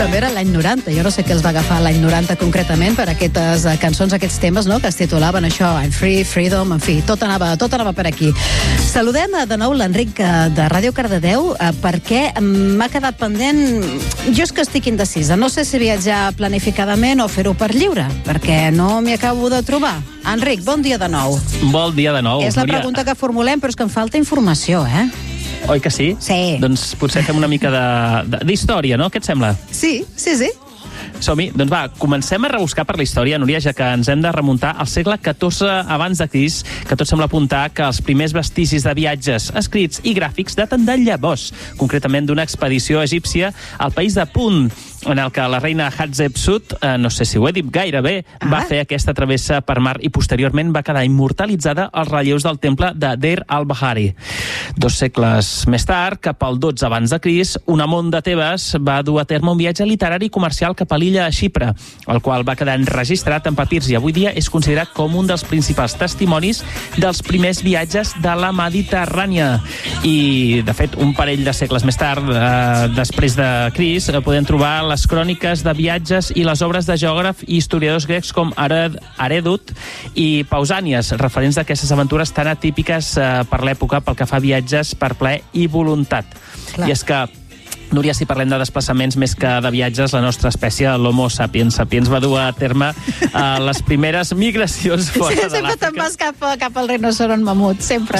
També era l'any 90. Jo no sé què els va agafar l'any 90 concretament per aquestes cançons, aquests temes, no?, que es titulaven això, I'm free, freedom, en fi, tot anava per aquí. Saludem de nou l'Enric de Ràdio Cardedeu, perquè m'ha quedat pendent. Jo és que estic indecisa. No sé si viatjar planificadament o fer-ho per lliure, perquè no m'hi acabo de trobar. Enric, bon dia de nou. Bon dia de nou. És la pregunta que formulem, però és que em falta informació, eh? Oi que sí? Sí. Doncs potser fem una mica d'història, no? Què et sembla? Sí. Som-hi. Doncs va, comencem a rebuscar per la història, Núria, ja que ens hem de remuntar al segle XIV abans de Crist, que tot sembla apuntar que els primers vestigis de viatges escrits i gràfics daten de llavors, concretament d'una expedició egípcia al país de Punt, en el que la reina Hatshepsut, no sé si ho he dit gaire bé, va fer aquesta travessa per mar i posteriorment va quedar immortalitzada als relleus del temple de Deir al-Bahari. 2 segles més tard, cap al 12 abans de Crist, un amont de Tebes va dur a terme un viatge literari i comercial cap a l'illa de Xipre, el qual va quedar enregistrat en papirs i avui dia és considerat com un dels principals testimonis dels primers viatges de la Mediterrània. I, de fet, un parell de segles més tard, després de Crist, podem trobar les cròniques de viatges i les obres de geògraf i historiadors grecs com Heròdot i Pausànies, referents d'aquestes aventures tan atípiques per l'època pel que fa a viatges per plaer i voluntat. Clar. I és que, Núria, si parlem de desplaçaments més que de viatges, la nostra espècie, l'Homo sapiens sapiens, va dur a terme les primeres migracions fora de l'Àfrica. Sempre te'n vas cap al rinoceront mamut, sempre.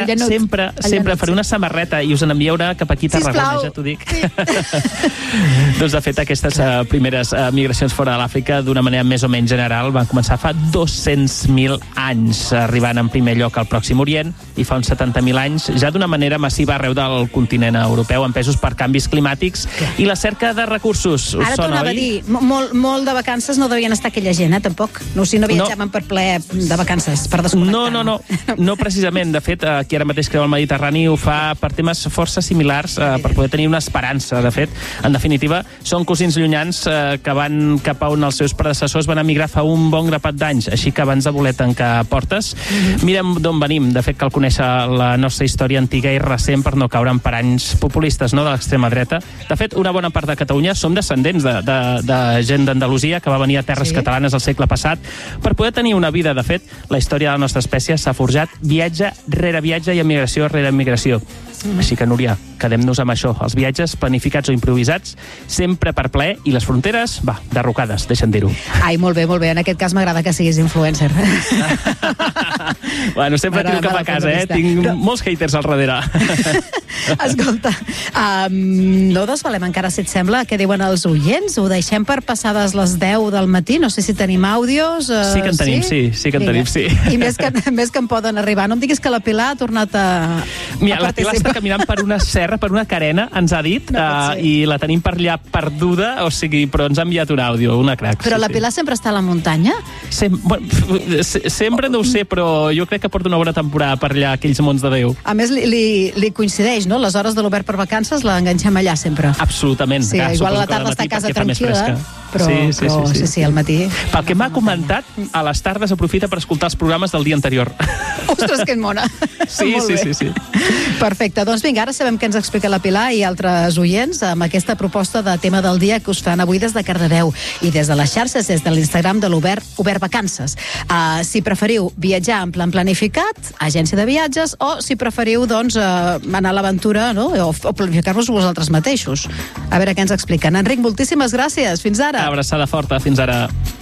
Sempre. Faré una samarreta i us n'envieu una cap aquí a Tarragona, ja t'ho dic. Sí. Doncs, de fet, aquestes primeres migracions fora de l'Àfrica, d'una manera més o menys general, van començar fa 200.000 anys, arribant en primer lloc al Pròxim Orient, i fa uns 70.000 anys, ja d'una manera massiva arreu del continent europeu, empesos per canvis climàtics i la cerca de recursos. Ara t'ho anava a dir, molt de vacances no devien estar aquella gent, tampoc. No viatjaven per plaer de vacances, per desconnectar. No precisament. De fet, qui ara mateix creu el Mediterrani ho fa per temes força similars, per poder tenir una esperança. De fet, en definitiva, són cosins llunyans que van cap a on els seus predecessors van emigrar fa un bon grapat d'anys, així que abans de voler tancar portes, mirem d'on venim. De fet, cal conèixer la nostra història antiga i recent per no caure en paranys populistes, no?, de l'extrema dreta. De fet, una bona part de Catalunya som descendents de gent d'Andalusia que va venir a terres catalanes al segle passat per poder tenir una vida. De fet, la història de la nostra espècie s'ha forjat viatge rere viatge i emigració rere emigració. Així que, Núria, quedem-nos amb això. Els viatges planificats o improvisats, sempre per plaer, i les fronteres, derrocades, deixa'm dir-ho. Ai, molt bé. En aquest cas m'agrada que siguis influencer. Bueno, sempre tiro cap a casa, Tinc molts haters al darrere. Escolta, no desvalem encara, si et sembla, què diuen els oients? Ho deixem per passades les 10 del matí? No sé si tenim àudios. Sí que en tenim, sí que en tenim, sí. I més que en poden arribar. No em diguis que la Pilar ha tornat a Mira, la Pilar està caminant per una serra, per una carena, ens ha dit, i la tenim per allà perduda, o sigui, però ens ha enviat un àudio, una crac. Però la Pilar sempre està a la muntanya? Sempre no ho sé, però jo crec que porta una bona temporada per allà, aquells mons de Déu. A més, li coincideix, no? Les hores de l'Obert per Vacances l'enganxem allà sempre. Absolutament. Sí, igual a la tarda està a casa tranquil·la, però sí, al matí. Pel que m'ha comentat, a les tardes aprofita per escoltar els programes del dia anterior. Ostres, que mona. Sí. Perfecte, doncs vinga, ara sabem què ens explica la Pilar i altres oients amb aquesta proposta de tema del dia que us fan avui des de Cardedeu i des de les xarxes, des de l'Instagram de l'Obert Vacances. Si preferiu viatjar en plan planificat, agència de viatges, o si preferiu, doncs, anar a l'aventura, no?, o planificar-vos vosaltres mateixos. A veure què ens expliquen. Enric, moltíssimes gràcies. Fins ara. Abraçada forta. Fins ara.